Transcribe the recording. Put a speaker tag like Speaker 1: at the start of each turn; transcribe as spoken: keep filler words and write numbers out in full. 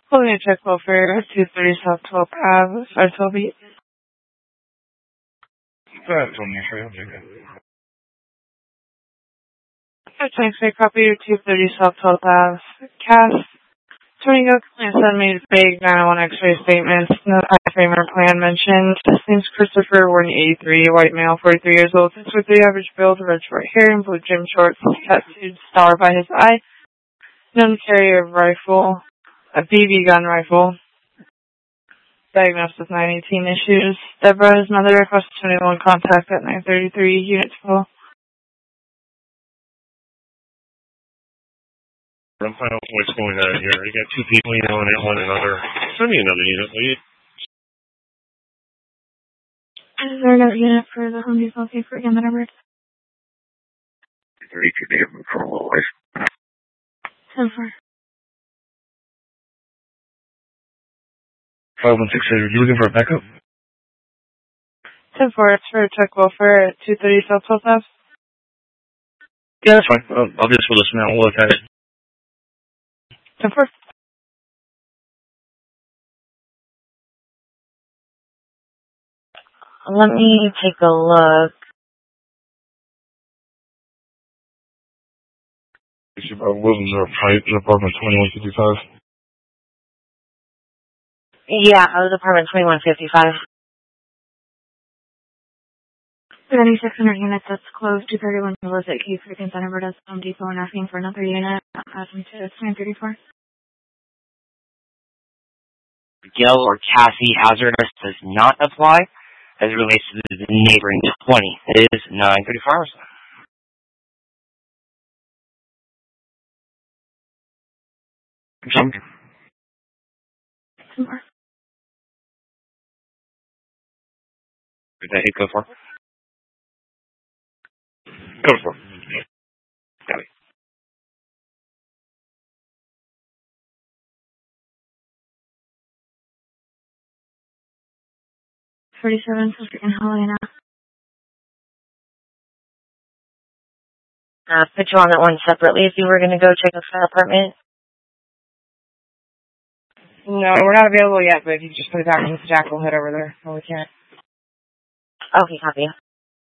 Speaker 1: Holding a check welfare, two thirty South twelfth Avenue, five twelve eight.
Speaker 2: Go ahead, Tony. I'll take it.
Speaker 1: Transfer copy to two thirty South twelfth Avenue. Cass. Turning up, plan send me big nine oh one X-ray statements. No I-frame or plan mentioned. His name's Christopher, Warden eighty-three, white male, forty-three years old, six foot three, average build, red short hair, and blue gym shorts, tattooed star by his eye. Known carrier of rifle, a B B gun rifle. Diagnosed with nine eighteen issues. Deborah, his mother, requested twenty-one contact at nine thirty-three, unit full.
Speaker 2: I'm finding out what's going on here. You got two people yelling at one another. Send me another unit, will you?
Speaker 1: Is there another unit for the Home Depot pay for again that I read?
Speaker 2: thirty-two neighborhood for a little ways.
Speaker 1: ten four.
Speaker 2: five one six eight, are you looking for a backup?
Speaker 1: ten four, it's for a check welfare at two thirty South twelfth Avenue.
Speaker 2: Yeah, that's fine. I'll, I'll just fill this now. We'll look at it.
Speaker 1: ten four.
Speaker 3: Let me take a look.
Speaker 2: It's about Williams or Pipe, apartment twenty-one fifty-five.
Speaker 3: Yeah, I was apartment twenty-one fifty-five.
Speaker 1: seventy-six hundred units, that's closed. two thirty-one Melissa at Key Freaking Thunderbird at Home Depot and asking for another unit. Asking to it's nine thirty-four.
Speaker 4: Gil or Cassie hazardous does not apply as it relates to the neighboring twenty. It is nine thirty-four. Jump.
Speaker 1: Some more.
Speaker 2: Did that hit go for? Go for. Got it.
Speaker 1: forty-seven for freaking Helena.
Speaker 3: Uh, put you on that one separately if you were going to go check out that apartment.
Speaker 5: No, we're not available yet, but if you just put it back in the jack, we'll head over there. No, we can't.
Speaker 3: Okay, copy.